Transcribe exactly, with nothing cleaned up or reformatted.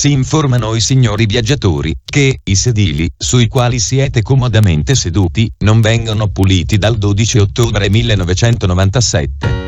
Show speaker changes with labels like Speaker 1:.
Speaker 1: si informano i signori viaggiatori che i sedili sui quali siete comodamente seduti non vengono puliti dal dodici ottobre millenovecentonovantasette.